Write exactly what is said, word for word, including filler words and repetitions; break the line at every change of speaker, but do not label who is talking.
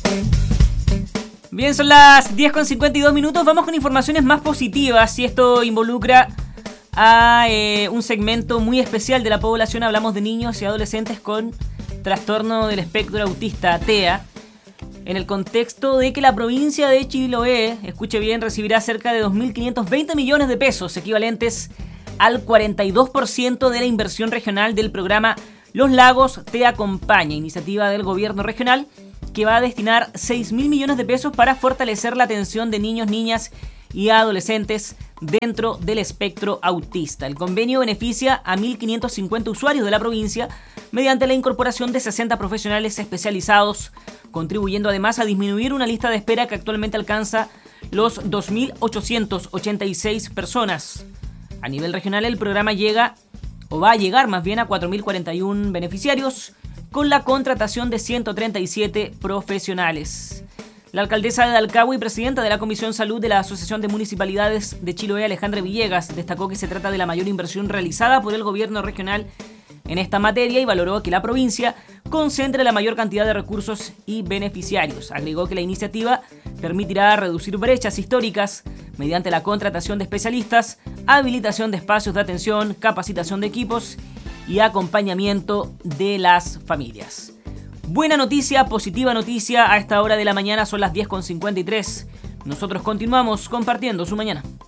Bien, son las diez con cincuenta y dos minutos. Vamos con informaciones más positivas y esto involucra a eh, un segmento muy especial de la población. Hablamos de niños y adolescentes con trastorno del espectro autista, T E A, en el contexto de que la provincia de Chiloé, escuche bien, recibirá cerca de dos mil quinientos veinte millones de pesos, equivalentes al cuarenta y dos por ciento de la inversión regional del programa Los Lagos Te Acompaña, iniciativa del gobierno regional que va a destinar seis mil millones de pesos para fortalecer la atención de niños, niñas y adolescentes dentro del espectro autista. El convenio beneficia a mil quinientos cincuenta usuarios de la provincia mediante la incorporación de sesenta profesionales especializados, contribuyendo además a disminuir una lista de espera que actualmente alcanza los dos mil ochocientos ochenta y seis personas. A nivel regional, el programa llega, o va a llegar más bien, a cuatro mil cuarenta y uno beneficiarios, con la contratación de ciento treinta y siete profesionales. La alcaldesa de Dalcahue y presidenta de la Comisión Salud de la Asociación de Municipalidades de Chiloé, Alejandra Villegas, destacó que se trata de la mayor inversión realizada por el gobierno regional en esta materia y valoró que la provincia concentre la mayor cantidad de recursos y beneficiarios. Agregó que la iniciativa permitirá reducir brechas históricas mediante la contratación de especialistas, habilitación de espacios de atención, capacitación de equipos y acompañamiento de las familias. Buena noticia, positiva noticia, a esta hora de la mañana son las diez con cincuenta y tres. Nosotros continuamos compartiendo su mañana.